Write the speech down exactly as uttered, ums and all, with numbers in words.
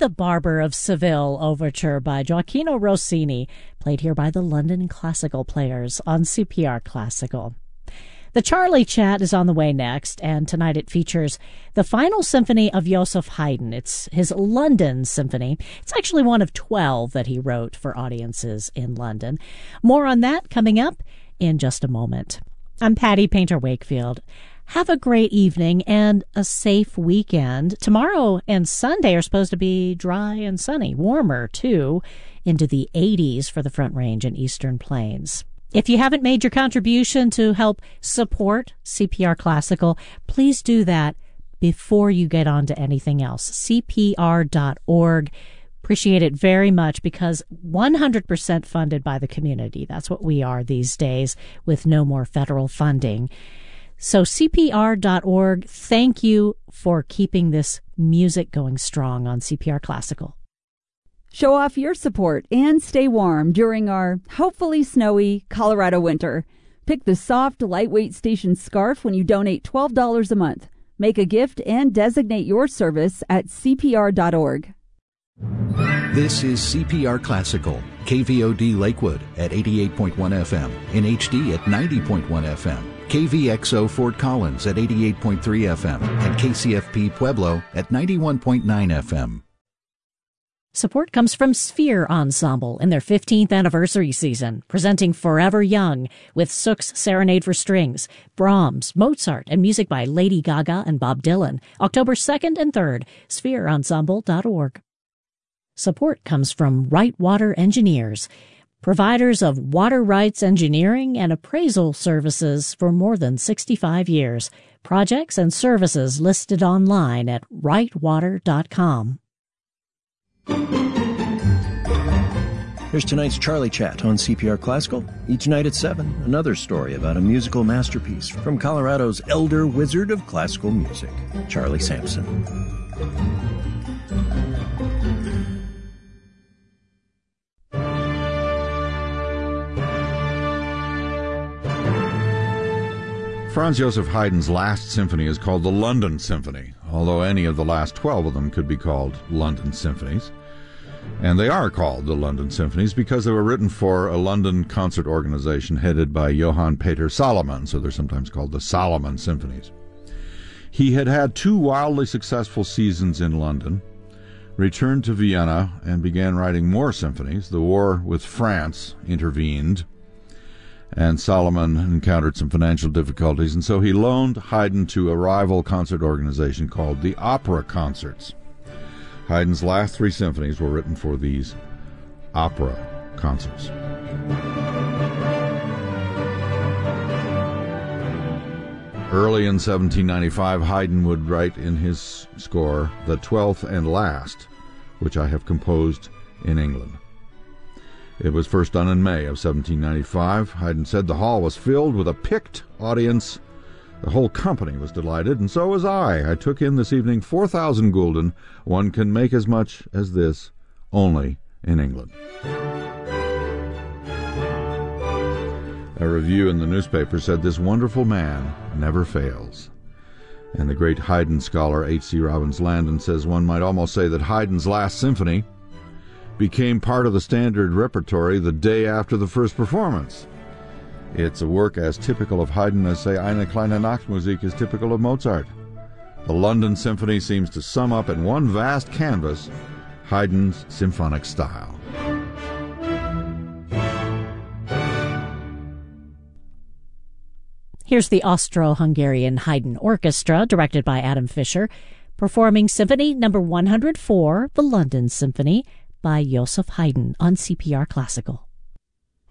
The Barber of Seville overture by Gioacchino Rossini, played here by the London Classical Players on C P R Classical. The Charlie Chat is on the way next, and tonight it features the final symphony of Joseph Haydn. It's his London Symphony. It's actually one of twelve that he wrote for audiences in London. More on that coming up in just a moment. I'm Patty Painter Wakefield. Have a great evening and a safe weekend. Tomorrow and Sunday are supposed to be dry and sunny, warmer too, into the eighties for the Front Range and Eastern Plains. If you haven't made your contribution to help support C P R Classical, please do that before you get on to anything else. C P R dot org. Appreciate it very much because one hundred percent funded by the community. That's what we are these days with no more federal funding. So C P R dot org, thank you for keeping this music going strong on C P R Classical. Show off your support and stay warm during our hopefully snowy Colorado winter. Pick the soft, lightweight station scarf when you donate twelve dollars a month. Make a gift and designate your service at C P R dot org. This is C P R Classical, K V O D Lakewood at eighty-eight point one F M, in H D at ninety point one F M, K V X O Fort Collins at eighty-eight point three F M, and K C F P Pueblo at ninety-one point nine F M. Support comes from Sphere Ensemble in their fifteenth anniversary season, presenting Forever Young with Sook's Serenade for Strings, Brahms, Mozart, and music by Lady Gaga and Bob Dylan, October second and third, sphere ensemble dot org. Support comes from Right Water Engineers, providers of water rights engineering and appraisal services for more than sixty-five years. Projects and services listed online at right water dot com. Here's tonight's Charlie Chat on C P R Classical. Each night at seven, another story about a musical masterpiece from Colorado's elder wizard of classical music, Charlie Sampson. Franz Joseph Haydn's last symphony is called the London Symphony, although any of the last twelve of them could be called London Symphonies. And they are called the London Symphonies because they were written for a London concert organization headed by Johann Peter Salomon, so they're sometimes called the Salomon Symphonies. He had had two wildly successful seasons in London, returned to Vienna, and began writing more symphonies. The war with France intervened, and Salomon encountered some financial difficulties, and so he loaned Haydn to a rival concert organization called the Opera Concerts. Haydn's last three symphonies were written for these opera concerts. Early in seventeen ninety-five, Haydn would write in his score the twelfth and last, which I have composed in England. It was first done in May of seventeen ninety-five. Haydn said the hall was filled with a picked audience. The whole company was delighted, and so was I. I took in this evening four thousand gulden. One can make as much as this only in England. A review in the newspaper said, "This wonderful man never fails." And the great Haydn scholar H C Robbins Landon says one might almost say that Haydn's last symphony became part of the standard repertory the day after the first performance. It's a work as typical of Haydn as, say, Eine kleine Nachtmusik is typical of Mozart. The London Symphony seems to sum up in one vast canvas Haydn's symphonic style. Here's the Austro-Hungarian Haydn Orchestra, directed by Adam Fischer, performing Symphony Number one hundred four, the London Symphony, by Joseph Haydn on C P R Classical.